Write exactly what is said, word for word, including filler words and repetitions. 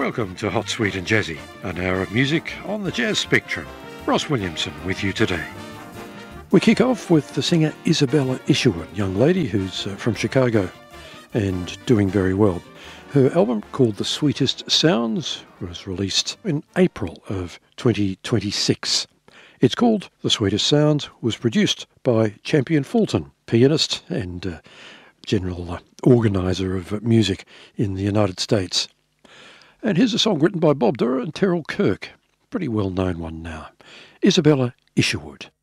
Welcome to Hot, Sweet and Jazzy, an hour of music on the jazz spectrum. Ross Williamson with you today. We kick off with the singer Isabella Isherwood, young lady who's uh, from Chicago and doing very well. Her album, called The Sweetest Sounds, was released in April of twenty twenty-six. It's called The Sweetest Sounds, was produced by Champion Fulton, pianist and uh, general uh, organiser of uh, music in the United States. And here's a song written by Bob Dura and Terrell Kirk, pretty well known one now. Isabella Isherwood.